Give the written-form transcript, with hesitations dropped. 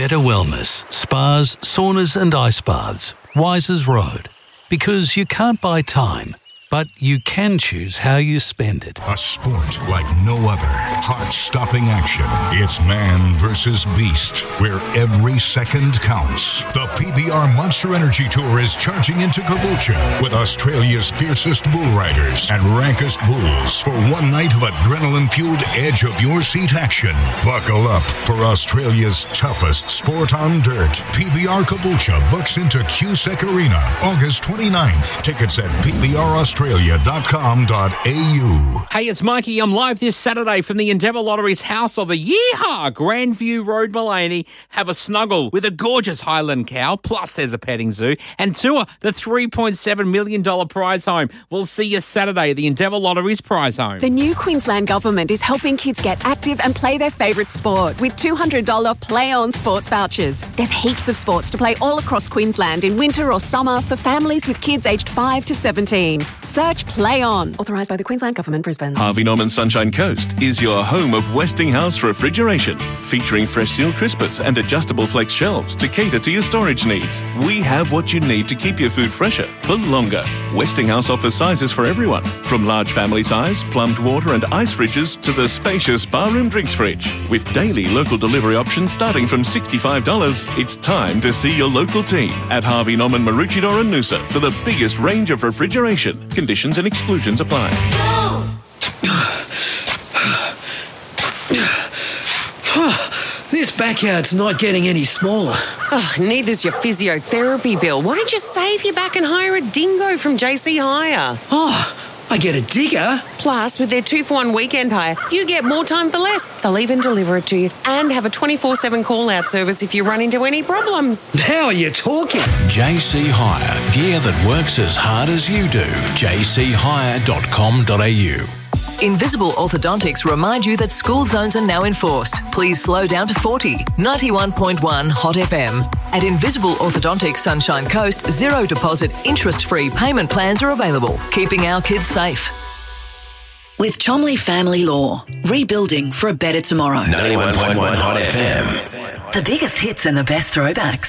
better wellness, spas, saunas and ice baths. Wisers Road. Because you can't buy time, but you can choose how you spend it. A sport like no other. Heart-stopping action. It's man versus beast, where every second counts. The PBR Monster Energy Tour is charging into Caboolture with Australia's fiercest bull riders and rankest bulls for one night of adrenaline-fueled edge-of-your-seat action. Buckle up for Australia's toughest sport on dirt. PBR Caboolture books into QSEC Arena August 29th. Tickets at PBRaustralia.com.au. Hey, it's Mikey. I'm live this Saturday from the Endeavour Lottery's House of the Yeehaw, Grandview Road, Mullaney. Have a snuggle with a gorgeous Highland cow, plus there's a petting zoo, and tour the $3.7 million prize home. We'll see you Saturday at the Endeavour Lottery's prize home. The new Queensland Government is helping kids get active and play their favourite sport with $200 Play On sports vouchers. There's heaps of sports to play all across Queensland in winter or summer for families with kids aged 5 to 17. Search Play On. Authorised by the Queensland Government, Brisbane. Harvey Norman Sunshine Coast is your home of Westinghouse refrigeration, featuring fresh seal crispers and adjustable flex shelves to cater to your storage needs. We have what you need to keep your food fresher for longer. Westinghouse offers sizes for everyone, from large family size, plumbed water and ice fridges to the spacious barroom drinks fridge. With daily local delivery options starting from $65, it's time to see your local team at Harvey Norman Maroochydore and Noosa for the biggest range of refrigeration. Conditions and exclusions apply. This backyard's not getting any smaller. Oh, neither's your physiotherapy bill. Why don't you save your back and hire a dingo from JC Hire? Oh, I get a digger. Plus, with their 2-for-1 weekend hire, you get more time for less. They'll even deliver it to you and have a 24/7 call-out service if you run into any problems. Now you're talking. JC Hire. Gear that works as hard as you do. jchire.com.au. Invisible Orthodontics remind you that school zones are now enforced. Please slow down to 40. 91.1 Hot FM. At Invisible Orthodontics Sunshine Coast, zero deposit, interest-free payment plans are available, keeping our kids safe. With Chomley Family Law, rebuilding for a better tomorrow. 91.1 Hot FM. The biggest hits and the best throwbacks.